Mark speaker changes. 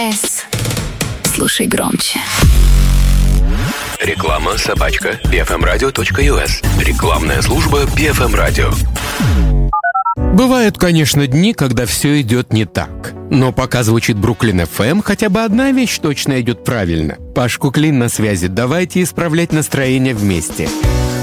Speaker 1: Слушай громче.
Speaker 2: Реклама @bfmradio.us. Рекламная служба BFM Radio.
Speaker 3: Бывают, конечно, дни, когда все идет не так. Но пока звучит Бруклин FM, хотя бы одна вещь точно идет правильно. Паш Куклин на связи. Давайте исправлять настроение вместе.